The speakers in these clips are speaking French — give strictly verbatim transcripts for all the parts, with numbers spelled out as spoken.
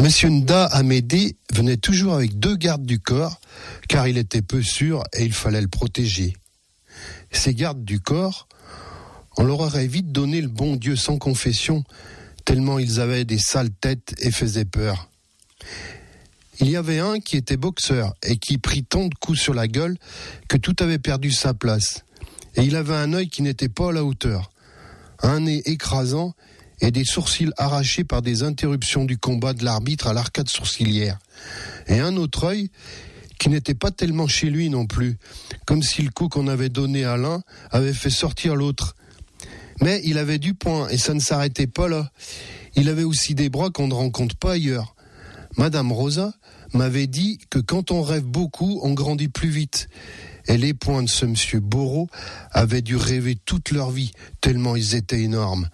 Monsieur Nda Amédée venait toujours avec deux gardes du corps, car il était peu sûr et il fallait le protéger. Ces gardes du corps, on leur aurait vite donné le bon Dieu sans confession, tellement ils avaient des sales têtes et faisaient peur. Il y avait un qui était boxeur et qui prit tant de coups sur la gueule que tout avait perdu sa place. Et il avait un œil qui n'était pas à la hauteur, un nez écrasant et des sourcils arrachés par des interruptions du combat de l'arbitre à l'arcade sourcilière. Et un autre œil qui n'était pas tellement chez lui non plus, comme si le coup qu'on avait donné à l'un avait fait sortir l'autre. Mais il avait du poing et ça ne s'arrêtait pas là. Il avait aussi des bras qu'on ne rencontre pas ailleurs. Madame Rosa m'avait dit que quand on rêve beaucoup, on grandit plus vite. Et les poings de ce monsieur Bourreau avaient dû rêver toute leur vie, tellement ils étaient énormes.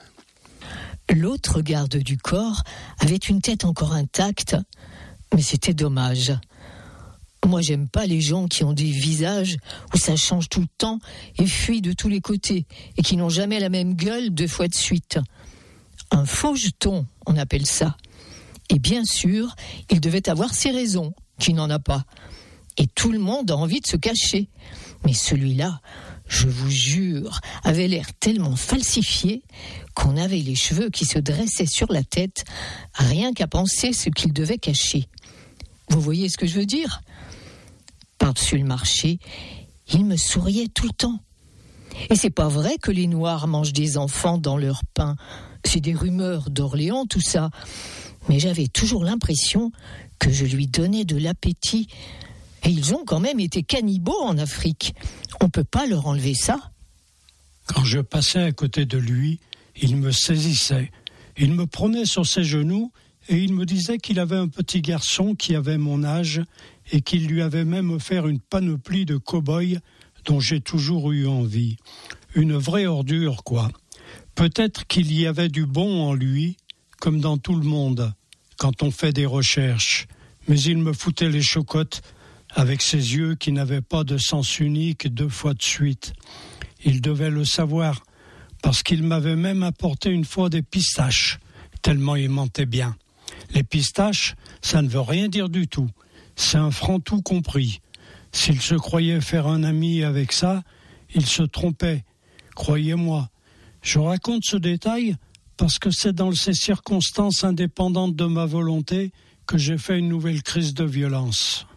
L'autre garde du corps avait une tête encore intacte, mais c'était dommage. Moi, j'aime pas les gens qui ont des visages où ça change tout le temps et fuit de tous les côtés et qui n'ont jamais la même gueule deux fois de suite. Un faux jeton, on appelle ça. Et bien sûr, il devait avoir ses raisons, qui n'en a pas. Et tout le monde a envie de se cacher. Mais celui-là, je vous jure, avait l'air tellement falsifié qu'on avait les cheveux qui se dressaient sur la tête, rien qu'à penser ce qu'il devait cacher. Vous voyez ce que je veux dire ? Par-dessus le marché, il me souriait tout le temps. Et c'est pas vrai que les Noirs mangent des enfants dans leur pain. C'est des rumeurs d'Orléans, tout ça. Mais j'avais toujours l'impression que je lui donnais de l'appétit. Et ils ont quand même été cannibaux en Afrique. On peut pas leur enlever ça. Quand je passais à côté de lui, il me saisissait. Il me prenait sur ses genoux et il me disait qu'il avait un petit garçon qui avait mon âge et qu'il lui avait même offert une panoplie de cow-boys dont j'ai toujours eu envie. Une vraie ordure, quoi. Peut-être qu'il y avait du bon en lui, comme dans tout le monde, quand on fait des recherches. Mais il me foutait les chocottes avec ses yeux qui n'avaient pas de sens unique deux fois de suite. Il devait le savoir, parce qu'il m'avait même apporté une fois des pistaches, tellement il mentait bien. Les pistaches, ça ne veut rien dire du tout. C'est un franc tout compris. S'il se croyait faire un ami avec ça, il se trompait. Croyez-moi. Je raconte ce détail parce que c'est dans ces circonstances indépendantes de ma volonté que j'ai fait une nouvelle crise de violence.